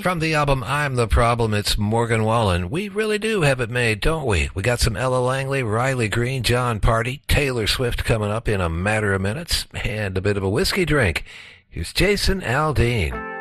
From the album I'm the Problem, it's Morgan Wallen. We really do have it made, don't we? We got some Ella Langley, Riley Green, John Party, Taylor Swift coming up in a matter of minutes, and a bit of a whiskey drink. Here's Jason Aldean.